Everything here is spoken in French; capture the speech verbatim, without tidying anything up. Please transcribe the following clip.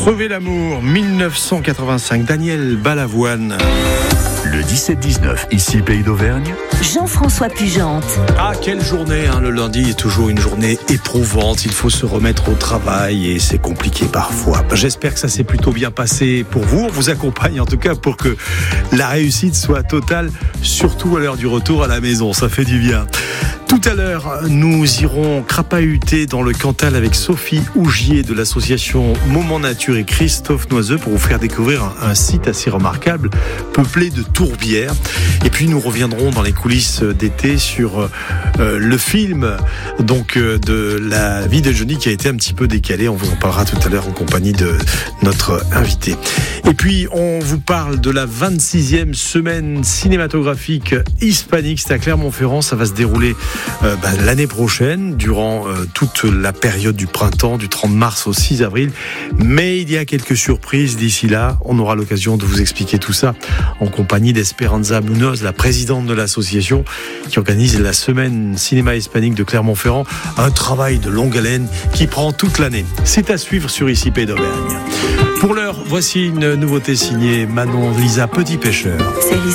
Sauver l'amour, dix-neuf cent quatre-vingt-cinq, Daniel Balavoine. Le dix-sept dix-neuf, ici Pays d'Auvergne. Jean-François Pugente. Ah, quelle journée, hein, le lundi est toujours une journée éprouvante. Il faut se remettre au travail et c'est compliqué parfois. J'espère que ça s'est plutôt bien passé pour vous. On vous accompagne en tout cas pour que la réussite soit totale, surtout à l'heure du retour à la maison. Ça fait du bien. Tout à l'heure, nous irons crapahuter dans le Cantal avec Sophie Ougier de l'association Moment Nature et Christophe Noiseux pour vous faire découvrir un, un site assez remarquable, peuplé de tourbières. Et puis nous reviendrons dans les coulisses d'été sur euh, le film donc euh, de la vie de Johnny qui a été un petit peu décalé. On vous en parlera tout à l'heure en compagnie de notre invité. Et puis on vous parle de la vingt-sixième semaine cinématographique hispanique. C'est à Clermont-Ferrand. Ça va se dérouler Euh, bah, l'année prochaine, durant euh, toute la période du printemps, du trente mars au six avril. Mais il y a quelques surprises d'ici là. On aura l'occasion de vous expliquer tout ça en compagnie d'Esperanza Munoz, la présidente de l'association qui organise la semaine cinéma hispanique de Clermont-Ferrand. Un travail de longue haleine qui prend toute l'année. C'est à suivre sur Ici Pays d'Auvergne. Pour l'heure, voici une nouveauté signée Manon Lisa Petit Pêcheur. C'est